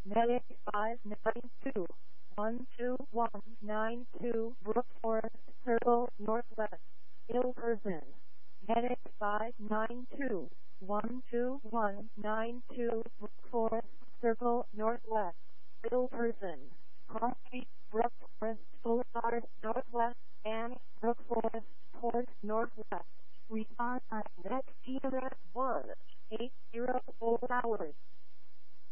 Medic 592-12192 Brook Forest Circle Northwest, ill person. Medic 592-12192 Brook Forest Circle Northwest, ill person. Coffee, Brook Forest Boulevard Northwest, and Brook Forest Port Northwest. Respond at next 1 804 hours.